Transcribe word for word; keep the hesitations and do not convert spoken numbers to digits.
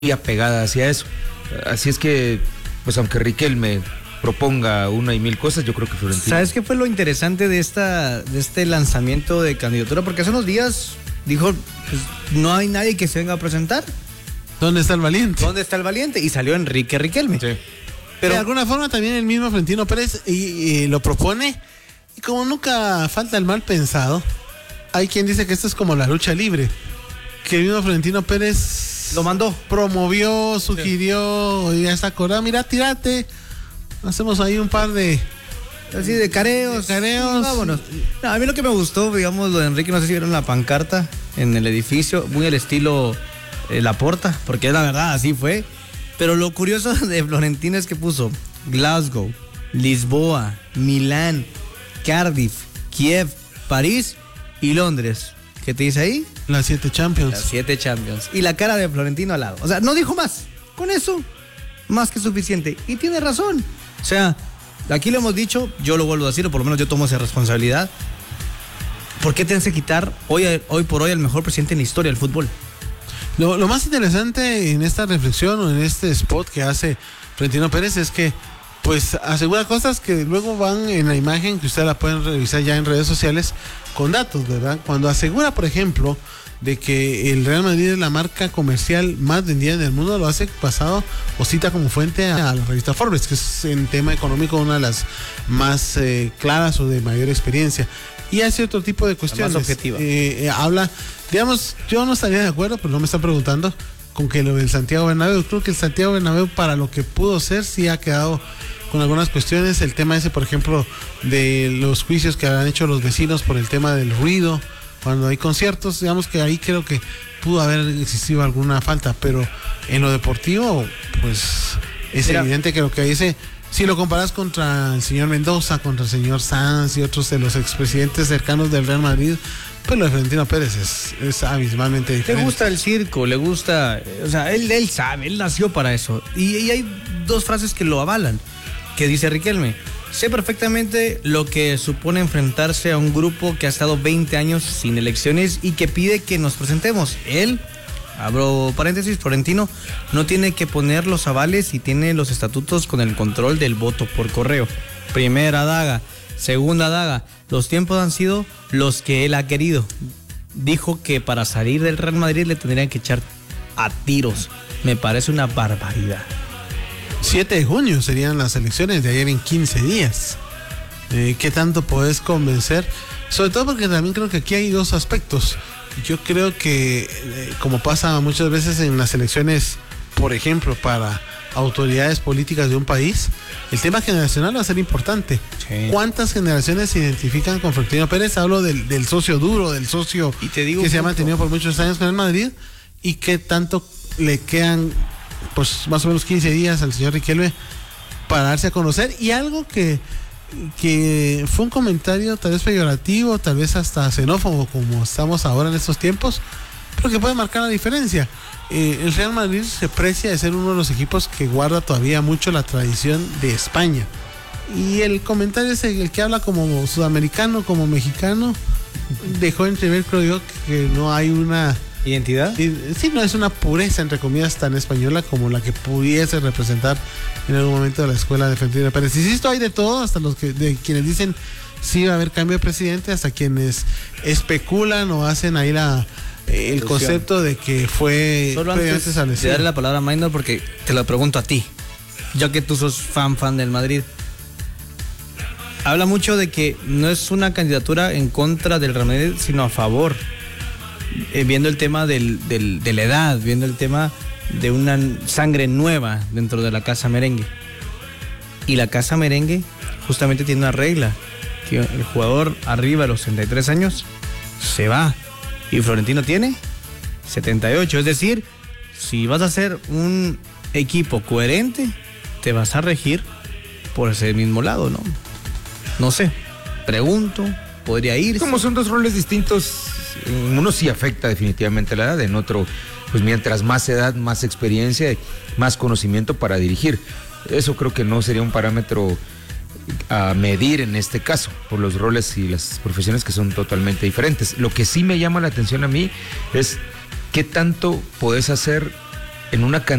apegada hacia eso. Así es que, pues aunque Riquelme proponga una y mil cosas, yo creo que Florentino. ¿Sabes qué fue lo interesante de esta de este lanzamiento de candidatura? Porque hace unos días dijo, pues, no hay nadie que se venga a presentar. ¿Dónde está el valiente? ¿Dónde está el valiente? Y salió Enrique Riquelme. Sí. Pero de alguna forma también el mismo Florentino Pérez y, y lo propone. Y como nunca falta el mal pensado, hay quien dice que esto es como la lucha libre. Que el mismo Florentino Pérez lo mandó, promovió, sugirió, sí. Y ya está acordado. Mira, tírate. Hacemos ahí un par de así de careos. De careos. Vámonos. No, a mí lo que me gustó, digamos, lo de Enrique, no sé si vieron la pancarta en el edificio, muy al estilo eh, Laporta, porque es la verdad, así fue. Pero lo curioso de Florentino es que puso Glasgow, Lisboa, Milán, Cardiff, Kiev, París y Londres. ¿Qué te dice ahí? Las siete Champions. Las siete Champions. Y la cara de Florentino al lado. O sea, no dijo más. Con eso, más que suficiente. Y tiene razón. O sea, aquí lo hemos dicho, yo lo vuelvo a decir, o por lo menos yo tomo esa responsabilidad. ¿Por qué tienes que quitar hoy, hoy por hoy al mejor presidente en la historia del fútbol? Lo, lo más interesante en esta reflexión o en este spot que hace Florentino Pérez es que pues asegura cosas que luego van en la imagen que ustedes la pueden revisar ya en redes sociales con datos, ¿verdad? Cuando asegura, por ejemplo, de que el Real Madrid es la marca comercial más vendida en el mundo, lo hace pasado o cita como fuente a la revista Forbes, que es en tema económico una de las más eh, claras o de mayor experiencia. Y hace otro tipo de cuestiones. Más objetiva. Eh, eh, habla, digamos, yo no estaría de acuerdo, pero no me está preguntando, con que lo del Santiago Bernabéu. Creo que el Santiago Bernabéu, para lo que pudo ser, sí ha quedado con algunas cuestiones. El tema ese, por ejemplo, de los juicios que han hecho los vecinos por el tema del ruido cuando hay conciertos, digamos que ahí creo que pudo haber existido alguna falta, pero en lo deportivo, pues es Mira, evidente que lo que dice, si lo comparas contra el señor Mendoza, contra el señor Sanz y otros de los expresidentes cercanos del Real Madrid, pues lo de Florentino Pérez es, es abismalmente diferente. Le gusta el circo, le gusta, o sea, él, él sabe, él nació para eso. Y, y hay dos frases que lo avalan, que dice Riquelme: sé perfectamente lo que supone enfrentarse a un grupo que ha estado veinte años sin elecciones y que pide que nos presentemos. Él, abro paréntesis, Florentino, no tiene que poner los avales y tiene los estatutos con el control del voto por correo. Primera daga. Segunda daga, los tiempos han sido los que él ha querido. Dijo que para salir del Real Madrid le tendrían que echar a tiros. Me parece una barbaridad. siete de junio serían las elecciones, de ayer en quince días. Eh, ¿Qué tanto podés convencer? Sobre todo porque también creo que aquí hay dos aspectos. Yo creo que, eh, como pasa muchas veces en las elecciones, por ejemplo, para autoridades políticas de un país, el tema generacional va a ser importante. Sí. ¿Cuántas generaciones se identifican con Florentino Pérez? Hablo del, del socio duro, del socio y te digo que se ha mantenido por muchos años con el Madrid, y qué tanto le quedan, pues más o menos quince días al señor Riquelme para darse a conocer. Y algo que, que fue un comentario tal vez peyorativo, tal vez hasta xenófobo, como estamos ahora en estos tiempos, pero que puede marcar la diferencia. Eh, el Real Madrid se precia de ser uno de los equipos que guarda todavía mucho la tradición de España. Y el comentario es el que habla como sudamericano, como mexicano, dejó entrever, creo yo, que no hay una ¿identidad? Sí, no es una pureza, entre comillas, tan española como la que pudiese representar en algún momento de la escuela de Florentino Pérez. Insisto, hay de todo, hasta los que de quienes dicen sí va a haber cambio de presidente, hasta quienes especulan o hacen ahí la eh, el concepto de que fue solo antes establecido. De darle la palabra a Maynor, porque te lo pregunto a ti, ya que tú sos fan fan del Madrid. Habla mucho de que no es una candidatura en contra del Real Madrid, sino a favor. Eh, viendo el tema del, del, de la edad, viendo el tema de una sangre nueva dentro de la casa merengue. Y la casa merengue justamente tiene una regla, que el jugador arriba de los sesenta y tres años se va. Y Florentino tiene setenta y ocho. Es decir, si vas a hacer un equipo coherente, te vas a regir por ese mismo lado, ¿no? No sé, pregunto, podría ir. Como son dos roles distintos, uno sí afecta definitivamente la edad, en otro, pues mientras más edad, más experiencia, más conocimiento para dirigir. Eso creo que no sería un parámetro a medir en este caso, por los roles y las profesiones que son totalmente diferentes. Lo que sí me llama la atención a mí es qué tanto podés hacer en una